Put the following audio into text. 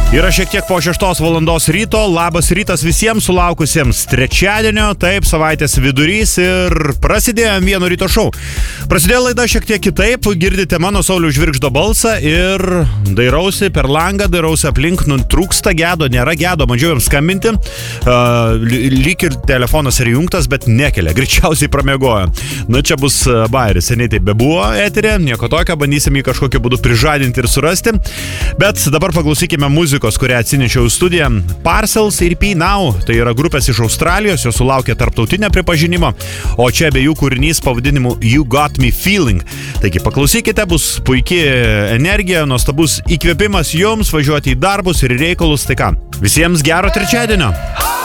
Yra šiek tiek po 6 valandos ryto, labas rytas visiems sulaukusiems trečiadienio, taip, savaitės vidurys ir prasidėjo vieno ryto šou. Prasidėjo laida šiek tiek kitaip, girdite mano Sauliaus Žvirgždo balsą ir dairausi per langą, dairausi aplink, trūksta gedo, nėra gedo, bandžiau jam skambinti, lyg ir telefonas yra įjungtas, bet nekelia, greičiausiai pramiegojo. Na čia bus bairis, seniai taip bebuvo eterė, nieko tokio, bandysim jį kažkokiu būdu prižadinti ir surasti, bet dabar paklausykime muzikos, kurią atsinešiau į studiją. Parcels ir P Now, tai yra grupės iš Australijos, jos sulaukė tarptautinio pripažinimo, o čia abiejų kūrinys pavadinimu You Got Me Feeling. Taigi paklausykite, bus puikiai energija, nuostabus įkvėpimas jums važiuoti į darbus ir reikalus, tai ką, visiems gero trečiadienio.